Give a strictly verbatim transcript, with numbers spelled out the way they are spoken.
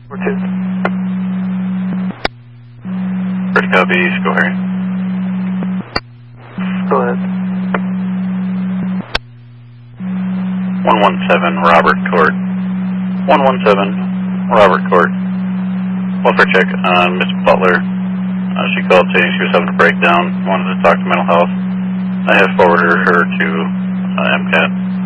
four two. First copy, go ahead. Go ahead. one one seven, Robert Court. one one seven, Robert Court. Welfare check on Miss Butler. Uh, she called saying she was having a breakdown, wanted to talk to mental health. I have forwarded her to uh, M C A T.